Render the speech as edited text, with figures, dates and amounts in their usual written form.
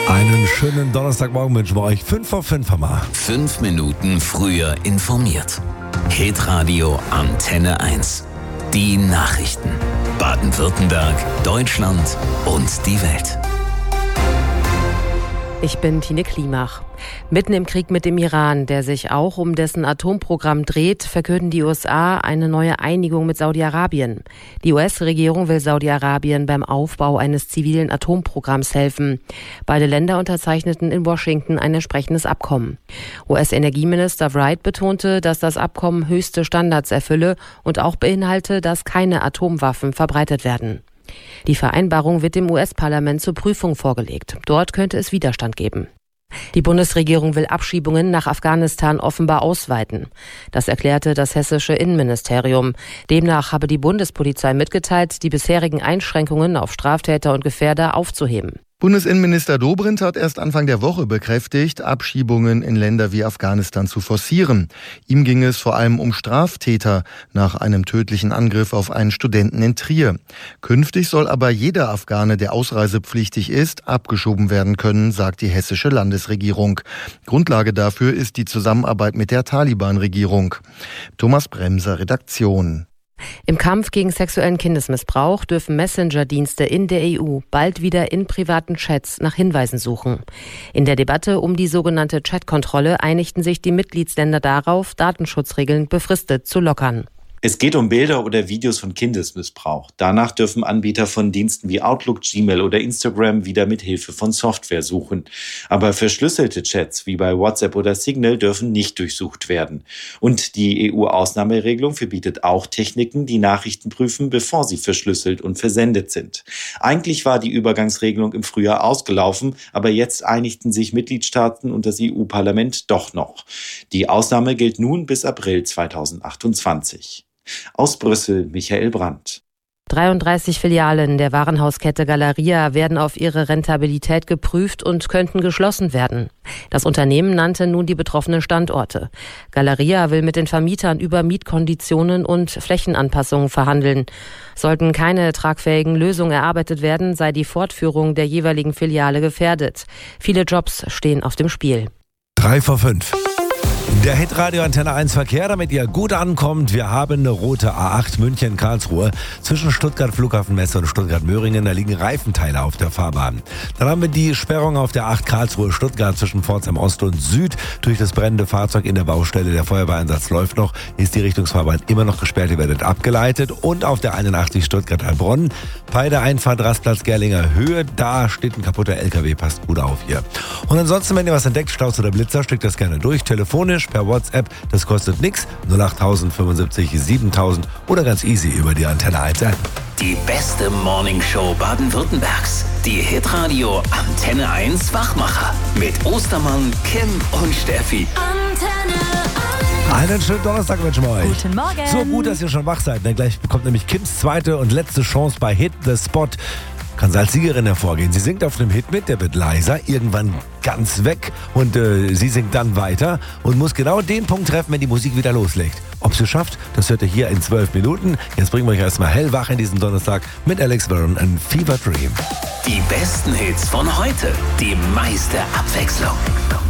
Einen schönen Donnerstagmorgen wünschen wir euch. 5:05 haben wir. 5 Minuten früher informiert. Hitradio Antenne 1. Die Nachrichten. Baden-Württemberg, Deutschland und die Welt. Ich bin Tine Klimach. Mitten im Krieg mit dem Iran, der sich auch um dessen Atomprogramm dreht, verkünden die USA eine neue Einigung mit Saudi-Arabien. Die US-Regierung will Saudi-Arabien beim Aufbau eines zivilen Atomprogramms helfen. Beide Länder unterzeichneten in Washington ein entsprechendes Abkommen. US-Energieminister Wright betonte, dass das Abkommen höchste Standards erfülle und auch beinhalte, dass keine Atomwaffen verbreitet werden. Die Vereinbarung wird dem US-Parlament zur Prüfung vorgelegt. Dort könnte es Widerstand geben. Die Bundesregierung will Abschiebungen nach Afghanistan offenbar ausweiten. Das erklärte das hessische Innenministerium. Demnach habe die Bundespolizei mitgeteilt, die bisherigen Einschränkungen auf Straftäter und Gefährder aufzuheben. Bundesinnenminister Dobrindt hat erst Anfang der Woche bekräftigt, Abschiebungen in Länder wie Afghanistan zu forcieren. Ihm ging es vor allem um Straftäter nach einem tödlichen Angriff auf einen Studenten in Trier. Künftig soll aber jeder Afghane, der ausreisepflichtig ist, abgeschoben werden können, sagt die hessische Landesregierung. Grundlage dafür ist die Zusammenarbeit mit der Taliban-Regierung. Thomas Bremser, Redaktion. Im Kampf gegen sexuellen Kindesmissbrauch dürfen Messenger-Dienste in der EU bald wieder in privaten Chats nach Hinweisen suchen. In der Debatte um die sogenannte Chatkontrolle einigten sich die Mitgliedsländer darauf, Datenschutzregeln befristet zu lockern. Es geht um Bilder oder Videos von Kindesmissbrauch. Danach dürfen Anbieter von Diensten wie Outlook, Gmail oder Instagram wieder mit Hilfe von Software suchen. Aber verschlüsselte Chats wie bei WhatsApp oder Signal dürfen nicht durchsucht werden. Und die EU-Ausnahmeregelung verbietet auch Techniken, die Nachrichten prüfen, bevor sie verschlüsselt und versendet sind. Eigentlich war die Übergangsregelung im Frühjahr ausgelaufen, aber jetzt einigten sich Mitgliedstaaten und das EU-Parlament doch noch. Die Ausnahme gilt nun bis April 2028. Aus Brüssel, Michael Brandt. 33 Filialen der Warenhauskette Galeria werden auf ihre Rentabilität geprüft und könnten geschlossen werden. Das Unternehmen nannte nun die betroffenen Standorte. Galeria will mit den Vermietern über Mietkonditionen und Flächenanpassungen verhandeln. Sollten keine tragfähigen Lösungen erarbeitet werden, sei die Fortführung der jeweiligen Filiale gefährdet. Viele Jobs stehen auf dem Spiel. 3:05. Der Hitradio Antenne 1 Verkehr, damit ihr gut ankommt. Wir haben eine rote A8 München-Karlsruhe zwischen Stuttgart Flughafenmesse und Stuttgart-Möhringen. Da liegen Reifenteile auf der Fahrbahn. Dann haben wir die Sperrung auf der 8 Karlsruhe-Stuttgart zwischen Pforzheim Ost und Süd. Durch das brennende Fahrzeug in der Baustelle, der Feuerwehreinsatz läuft noch, ist die Richtungsfahrbahn immer noch gesperrt. Ihr werdet abgeleitet. Und auf der 81 Stuttgart-Heilbronn bei der Einfahrt Rastplatz Gerlinger Höhe, da steht ein kaputter LKW, passt gut auf hier. Und ansonsten, wenn ihr was entdeckt, Staus oder Blitzer, schickt das gerne durch, telefonisch, per WhatsApp, das kostet nichts, 08000 75 7000 oder ganz easy über die Antenne 1 App. Die beste Morningshow Baden-Württembergs. Die Hitradio Antenne 1 Wachmacher. Mit Ostermann, Kim und Steffi. Antenne 1. Einen schönen Donnerstag wünschen wir euch. Guten Morgen. So gut, dass ihr schon wach seid. Gleich bekommt nämlich Kims zweite und letzte Chance bei Hit the Spot. Kann sie als Siegerin hervorgehen. Sie singt auf einem Hit mit, der wird leiser, irgendwann ganz weg und sie singt dann weiter und muss genau den Punkt treffen, wenn die Musik wieder loslegt. Ob sie schafft, das hört ihr hier in 12 Minuten. Jetzt bringen wir euch erstmal hellwach in diesen Donnerstag mit Alex Warren und Fever Dream. Die besten Hits von heute. Die meiste Abwechslung.